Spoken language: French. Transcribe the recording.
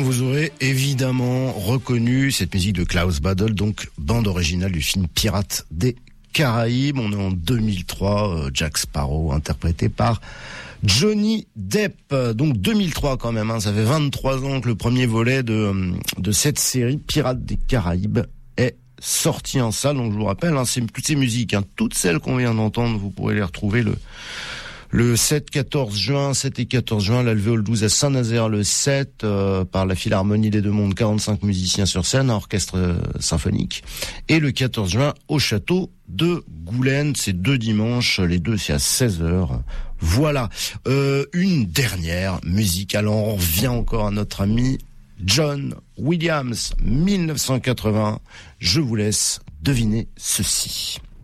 Vous aurez évidemment reconnu cette musique de Klaus Badel, donc bande originale du film Pirates des Caraïbes. On est en 2003, Jack Sparrow interprété par Johnny Depp. Donc 2003 quand même, ça fait 23 ans que le premier volet de cette série Pirates des Caraïbes est sorti en salle. Donc je vous rappelle, c'est toutes ces musiques, toutes celles qu'on vient d'entendre, vous pourrez les retrouver le 7 et 14 juin, l'Alvéole 12 à Saint-Nazaire le 7, par la Philharmonie des Deux Mondes, 45 musiciens sur scène, un orchestre symphonique. Et le 14 juin au château de Goulaine, c'est 2 dimanches, les deux c'est à 16h. Voilà, une dernière musique. Alors on revient encore à notre ami John Williams, 1980. Je vous laisse deviner ceci.